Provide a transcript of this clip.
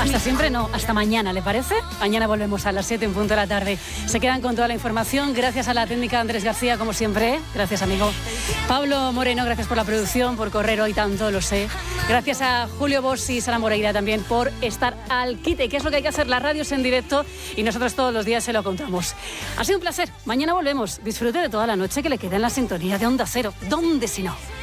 Hasta siempre no, hasta mañana, ¿le parece? Mañana volvemos a las 7 en punto de la tarde. Se quedan con toda la información. Gracias a la técnica Andrés García, como siempre. Gracias, amigo. Pablo Moreno, gracias por la producción, por correr hoy tanto, lo sé. Gracias a Julio Bosch y Sara Moreira también por estar al quite, que es lo que hay que hacer. Las radios en directo y nosotros todos los días se lo contamos. Ha sido un placer. Mañana volvemos. Disfrute de toda la noche que le queda en la sintonía de Onda Cero. ¿Dónde si no?